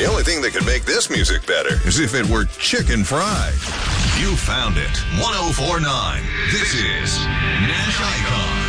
The only thing that could make this music better is if it were chicken fried. You found it. 104.9. This is Nash Icon.